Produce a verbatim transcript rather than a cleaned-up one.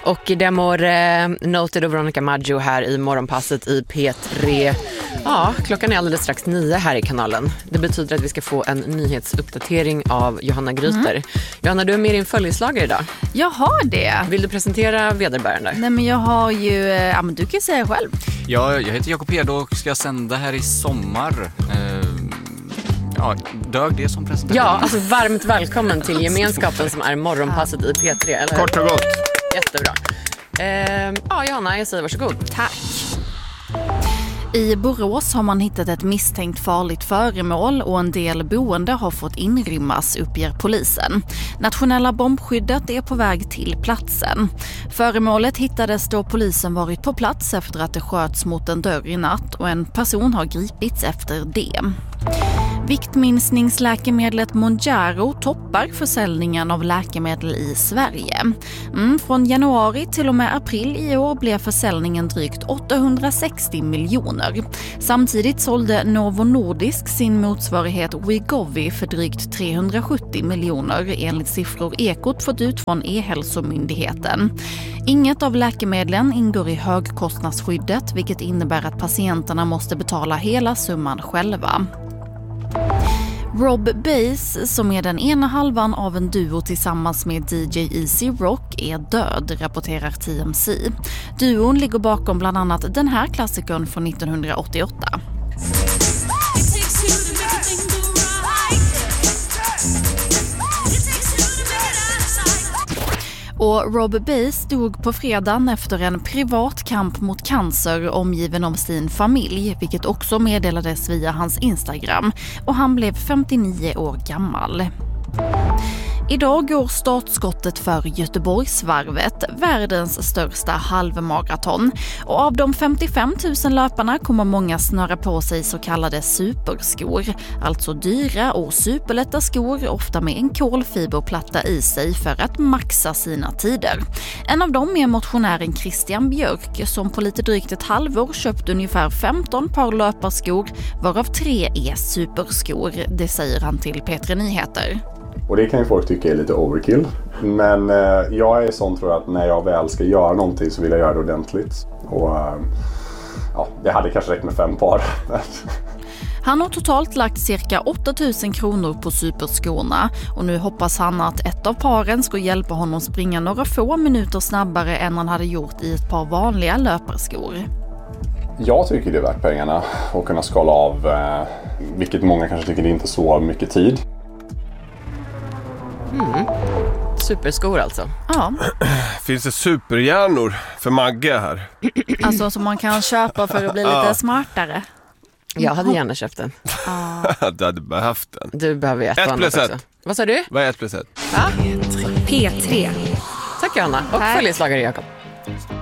Och det mår eh, Noted och Veronica Maggio här i morgonpasset i P tre. Ja, klockan är alldeles strax nio här i kanalen. Det betyder att vi ska få en nyhetsuppdatering av Johanna Gryter. Mm. Johanna, du är med i din följeslagare idag. Jag har det. Vill du presentera vederbörande? Nej, men jag har ju... Ja, men du kan säga själv. Ja, jag heter Jakob Edo och ska sända här i sommar. Eh, ja, dög det som presentation. Ja, alltså varmt välkommen till gemenskapen som är morgonpasset i P tre. Eller? Kort och gott. Jättebra. Eh, ja, Johanna, jag säger varsågod. Tack. I Borås har man hittat ett misstänkt farligt föremål och en del boende har fått inrymmas, uppger polisen. Nationella bombskyddet är på väg till platsen. Föremålet hittades då polisen varit på plats efter att det sköts mot en dörr i natt och en person har gripits efter det. Viktminskningsläkemedlet Mounjaro toppar försäljningen av läkemedel i Sverige. Mm, från januari till och med april i år blev försäljningen drygt åttahundrasextio miljoner. Samtidigt sålde Novo Nordisk sin motsvarighet Wegovy för drygt trehundrasjuttio miljoner enligt siffror Ekot fått ut från E-hälsomyndigheten. Inget av läkemedlen ingår i högkostnadsskyddet, vilket innebär att patienterna måste betala hela summan själva. Rob Bass, som är den ena halvan av en duo tillsammans med D J Easy Rock, är död, rapporterar T M C. Duon ligger bakom bland annat den här klassikern från nittonhundraåttioåtta. Och Rob Bass dog på fredagen efter en privat kamp mot cancer omgiven av sin familj, vilket också meddelades via hans Instagram. Och han blev femtionio år gammal. Idag går startskottet för Göteborgsvarvet, världens största halvmaraton. Och av de femtiofem tusen löparna kommer många snöra på sig så kallade superskor. Alltså dyra och superlätta skor, ofta med en kolfiberplatta i sig för att maxa sina tider. En av dem är motionären Christian Björk som på lite drygt ett halvår köpt ungefär femton par löparskor, varav tre är superskor. Det säger han till P tre Nyheter. Och det kan ju folk tycka är lite overkill. Men eh, jag är sån, tror jag, att när jag väl ska göra någonting så vill jag göra det ordentligt. Och eh, ja, det hade kanske räckt med fem par. Han har totalt lagt cirka åtta tusen kronor på superskorna och nu hoppas han att ett av paren ska hjälpa honom springa några få minuter snabbare än han hade gjort i ett par vanliga löparskor. Jag tycker det är värt pengarna att kunna skala av, eh, vilket många kanske tycker det är inte så mycket tid. Mm. Superskor alltså. Ja. Finns det superhjärnor för Magge här? Alltså som man kan köpa för att bli lite smartare. Jag hade gärna köpt den. Ah. Du hade behövt den. Du behöver ett, ett plus ett. Vad sa du? Vad är ett plus ett? Ja. P tre. Tack Johanna. Och följeslagare Jakob.